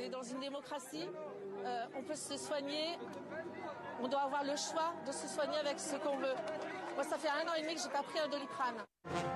est dans une démocratie, on peut se soigner, on doit avoir le choix de se soigner avec ce qu'on veut. Moi, ça fait 1 an et demi que j'ai pas pris un Doliprane.